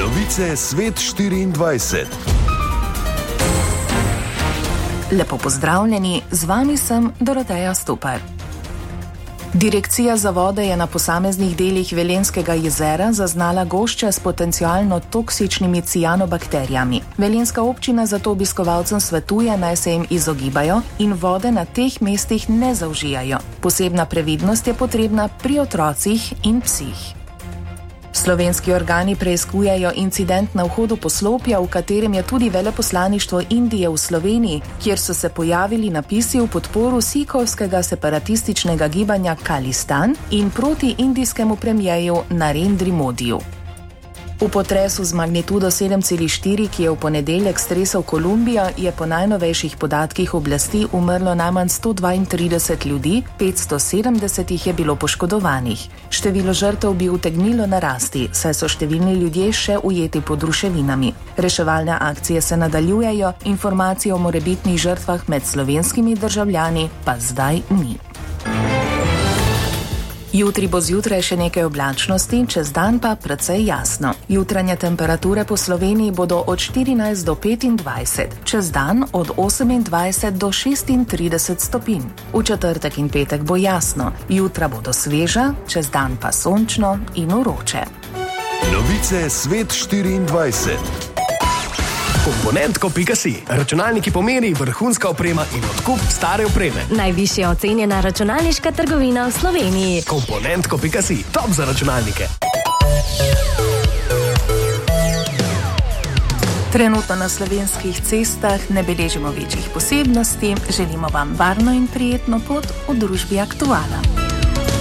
Novice Svet 24. Lepo pozdravljeni, z vami sem Doroteja Stopar. Direkcija za vode je na posameznih delih Velenjskega jezera zaznala gošče s potencialno toksičnimi cianobakterijami. Velenjska občina zato obiskovalcem svetuje, naj se jim izogibajo in vode na teh mestih ne zaužijajo. Posebna previdnost je potrebna pri otrocih in psih. Slovenski organi preiskujejo incident na vhodu poslopja, v katerem je tudi veleposlaništvo Indije v Sloveniji, kjer so se pojavili napisi v podporu sikovskega separatističnega gibanja Khalistan in proti indijskemu premijeju Narendri Modiju. V potresu z magnitudo 7,4, ki je v ponedeljek stresel Kolumbijo, je po najnovejših podatkih oblasti umrlo najmanj 132 ljudi, 570 jih je bilo poškodovanih. Število žrtev bi utegnilo narasti, saj so številni ljudje še ujeti pod ruševinami. Reševalne akcije se nadaljujejo, informacije o morebitnih žrtvah med slovenskimi državljani pa zdaj ni. Jutri bo zjutraj še nekaj oblačnosti, čez dan pa precej jasno. Jutranje temperature po Sloveniji bodo od 14 do 25, čez dan od 28 do 36 stopinj. V četrtek in petek bo jasno, jutra bodo sveža, čez dan pa sončno in vroče. Novice Svet 24. Komponentko.si. Računalniki po meri, vrhunska oprema in odkup stare opreme. Najvišje ocenjena računalniška trgovina v Sloveniji. Komponentko.si. Top za računalnike. Trenutno na slovenskih cestah ne beležimo večjih posebnosti. Želimo vam varno in prijetno pot v družbi Aktuala.